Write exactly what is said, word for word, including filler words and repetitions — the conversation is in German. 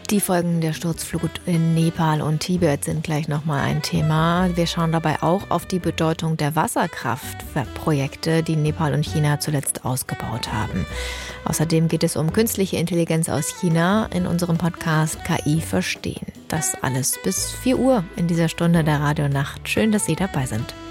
Die Folgen der Sturzflut in Nepal und Tibet sind gleich nochmal ein Thema. Wir schauen dabei auch auf die Bedeutung der Wasserkraftprojekte, die Nepal und China zuletzt ausgebaut haben. Außerdem geht es um künstliche Intelligenz aus China in unserem Podcast K I verstehen. Das alles bis vier Uhr in dieser Stunde der Radionacht. Schön, dass Sie dabei sind.